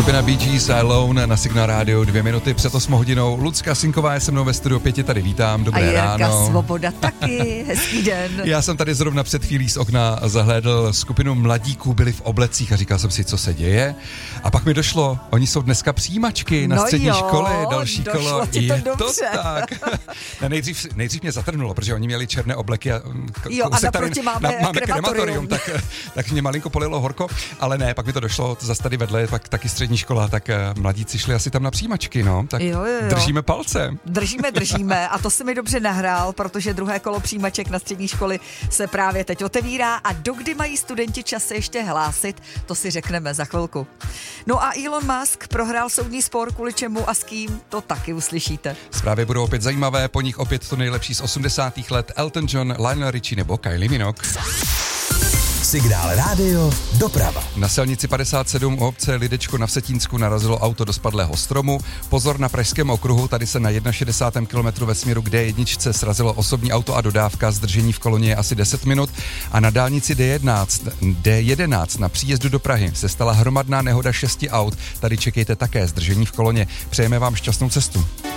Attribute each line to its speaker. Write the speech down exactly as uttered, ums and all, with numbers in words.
Speaker 1: Skupina Bee Gees Alone na Signál Radio, dvě minuty před osmou hodinou. Lucka Sinková je se mnou ve studiu Pěti, tady vítám, dobré
Speaker 2: a Jirka
Speaker 1: ráno.
Speaker 2: Svoboda taky, hezký den.
Speaker 1: Já jsem tady zrovna před chvílí z okna zahlédl skupinu mladíků, byli v oblecích a říkal jsem si, co se děje. A pak mi došlo, oni jsou dneska přijímačky na
Speaker 2: no
Speaker 1: střední
Speaker 2: jo,
Speaker 1: školy, další kolo.
Speaker 2: Ti to
Speaker 1: je
Speaker 2: dobře.
Speaker 1: to tak. nejdřív, nejdřív mě zatrhnulo, protože oni měli černé obleky a,
Speaker 2: jo, a naproti máme,
Speaker 1: na, máme
Speaker 2: krematorium.
Speaker 1: krematorium, tak, tak mě malinko polilo horko, ale ne, pak mi to došlo, zas tady vedle, pak taky střední škola, tak mladíci šli asi tam na přijímačky, no, tak
Speaker 2: jo, jo, jo.
Speaker 1: držíme palce.
Speaker 2: Držíme, držíme a to si mi dobře nahrál, protože druhé kolo přijímaček na střední školy se právě teď otevírá a dokdy mají studenti čas se ještě hlásit, to si řekneme za chvilku. No a Elon Musk prohrál soudní spor, kvůli čemu a s kým, to taky uslyšíte.
Speaker 1: Zprávy budou opět zajímavé, po nich opět to nejlepší z osmdesátých let, Elton John, Lionel Richie nebo Kylie Minogue.
Speaker 3: Signál Rádio, doprava.
Speaker 1: Na silnici padesát sedm u obce Lidečko na Vsetínsku narazilo auto do spadlého stromu. Pozor na Pražském okruhu, tady se na šedesátém kilometru ve směru k D jedna srazilo osobní auto a dodávka, zdržení v koloně je asi deset minut. A na dálnici D jedenáct, D jedenáct na příjezdu do Prahy se stala hromadná nehoda šesti aut. Tady čekejte také zdržení v koloně. Přejeme vám šťastnou cestu.